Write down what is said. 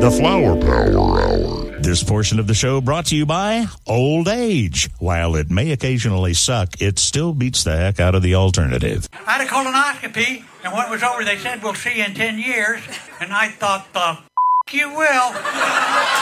The Flower Power Hour. This portion of the show brought to you by Old Age. While it may occasionally suck, it still beats the heck out of the alternative. I had a colonoscopy, and when it was over, they said, we'll see you in 10 years. And I thought, you will.